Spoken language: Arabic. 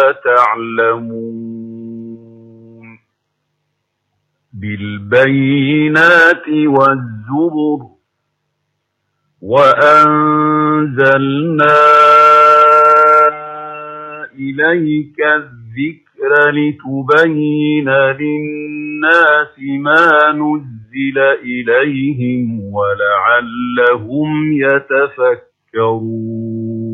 لا تعلمون بالبينات والزبر وأنزلنا إليك الذكر لتبين للناس ما نزل إليهم ولعلهم يتفكرون